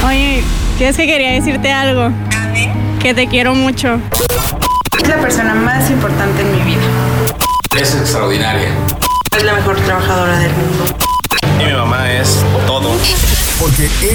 Oye, es que quería decirte algo. Que te quiero mucho. Es la persona más importante en mi vida. Es extraordinaria. Es la mejor trabajadora del mundo. Y mi mamá es todo. Porque